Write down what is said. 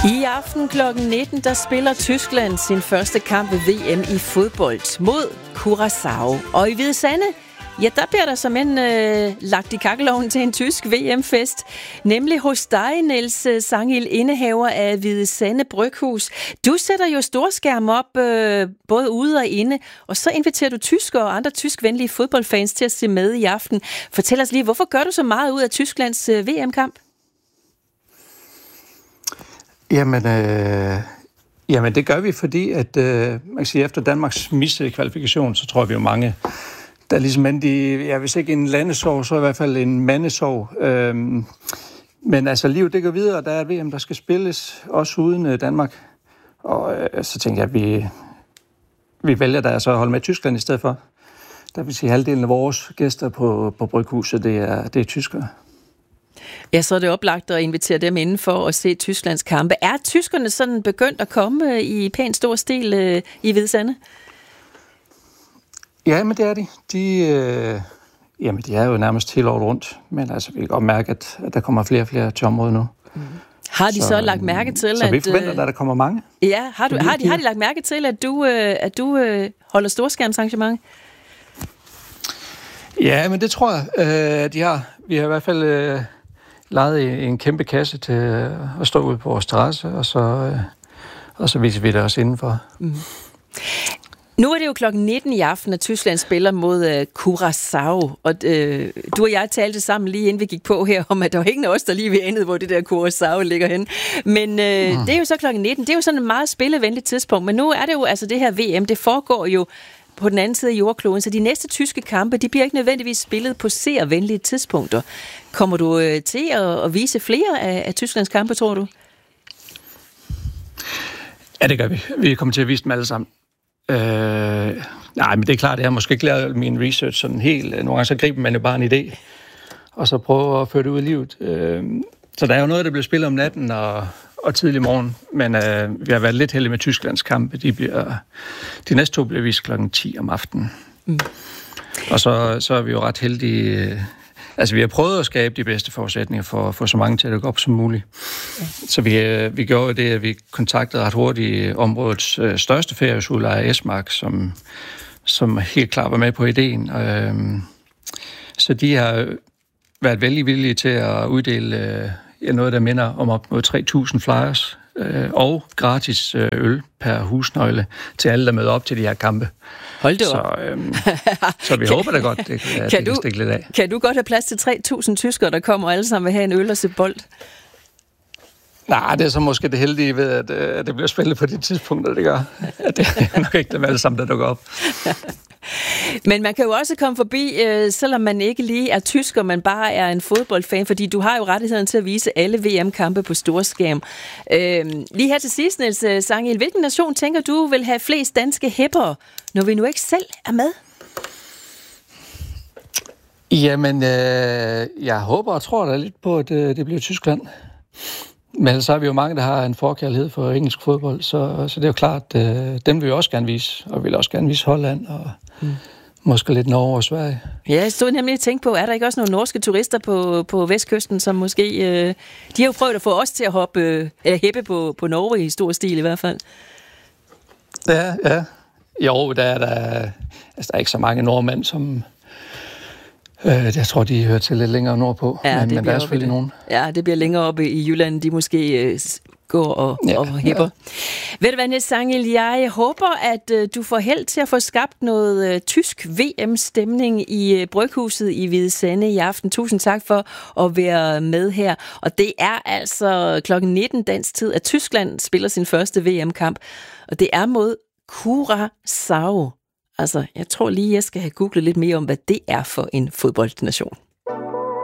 I aften kl. 19, der spiller Tyskland sin første kamp ved VM i fodbold mod Curaçao. Og i Hvide Sande, ja, der bliver der som lagt i kakkelovnen til en tysk VM-fest. Nemlig hos dig, Niels Sangil, indehaver af Hvide Sande Bryghus. Du sætter jo storskærm op, både ude og inde, og så inviterer du tyskere og andre tyskvenlige fodboldfans til at se med i aften. Fortæl os lige, hvorfor gør du så meget ud af Tysklands VM-kamp? Jamen, det gør vi, fordi at man kan sige, efter Danmarks missede kvalifikation, så tror vi jo mange, der ligesom hvis ikke en landesorg, så i hvert fald en mandesorg. Men altså, livet det går videre, der er et VM, der skal spilles, også uden Danmark. Og så tænker jeg, at vi vælger der så at holde med Tyskland i stedet for. Der vil sige, halvdelen af vores gæster på Bryghuset, det er tyskere. Ja, så er det oplagt at invitere dem inden for at se Tysklands kampe. Er tyskerne sådan begyndt at komme i pænt stor stil i Hvide Sande? Ja, men det er de. De er jo nærmest hele året rundt. Men altså, vi kan godt mærke, at der kommer flere og flere til området nu. Mm. Har de så lagt mærke til, så vi forventer, at der kommer mange? Ja, har de lagt mærke til, at du holder storskærmsarrangement? Ja, men det tror jeg, de har. Vi har i hvert fald lejet en kæmpe kasse til at stå ude på vores terrasse, og så viser vi det også indenfor. Mm. Nu er det jo klokken 19 i aften, at Tyskland spiller mod Curaçao, og du og jeg talte sammen lige inden vi gik på her, om at der var ingen af os, der lige ved anede, hvor det der Curaçao ligger hen. Men det er jo så klokken 19, det er jo sådan et meget spillevenligt tidspunkt, men nu er det jo altså det her VM, det foregår jo på den anden side af jordkloden, så de næste tyske kampe, de bliver ikke nødvendigvis spillet på seervenlige tidspunkter. Kommer du til at vise flere af Tysklands kampe, tror du? Ja, det gør vi. Vi kommer til at vise dem alle sammen. Nej, men det er klart, at jeg har måske ikke lavet min research sådan helt. Nogle gange så griber man jo bare en idé, og så prøver at føre det ud i livet. Så der er jo noget, der bliver spillet om natten og tidlig morgen, men vi har været lidt heldige med Tysklands kampe. De næste 2 bliver vist klokken 10 om aftenen. Mm. Og så er vi jo ret heldige. Altså, vi har prøvet at skabe de bedste forudsætninger for at få så mange til at gå op som muligt. Ja. Så vi gjorde det, at vi kontaktede ret hurtigt områdets største feriehusudlejer, Esmark, som helt klart var med på ideen. Så de har været vældig villige til at uddele noget, der minder om op mod 3.000 flyers og gratis øl per husnøgle til alle, der møder op til de her kampe. Hold det op. Så vi håber da godt, det kan stikke lidt af. Kan du godt have plads til 3.000 tyskere, der kommer alle sammen vil have en øl og se bold? Nej, det er så måske det heldige ved, at det bliver spillet på de tidspunkter, det gør. Det er nok ikke dem alle sammen, der dukker op. Men man kan jo også komme forbi, selvom man ikke lige er tysker, men bare er en fodboldfan, fordi du har jo rettigheden til at vise alle VM-kampe på storskærm. Lige her til sidst, Niels Sangil, hvilken nation tænker du vil have flest danske hippere, når vi nu ikke selv er med? Jamen, jeg håber og tror da lidt på, at det bliver Tyskland. Men så har vi jo mange, der har en forkærlighed for engelsk fodbold, så det er jo klart, dem vil vi også gerne vise, og vil også gerne vise Holland og måske lidt Norge og Sverige. Ja, jeg stod nemlig og tænkte på, er der ikke også nogle norske turister på vestkysten, som måske... de har jo prøvet at få os til at hæppe på Norge i stor stil i hvert fald. Ja. Jo, der er ikke så mange nordmænd, som... Jeg tror, de hører til lidt længere nordpå, men der er selvfølgelig nogen. Ja, det bliver længere oppe i Jylland, de måske går og hæpper. Ja. Ved du hvad, Niels Sangil, jeg håber, at du får held til at få skabt noget tysk VM-stemning i Bryghuset i Hvide Sande i aften. Tusind tak for at være med her. Og det er altså klokken 19 dansk tid, at Tyskland spiller sin første VM-kamp, og det er mod Curaçao. Altså, jeg tror lige, jeg skal have googlet lidt mere om, hvad det er for en fodboldnation.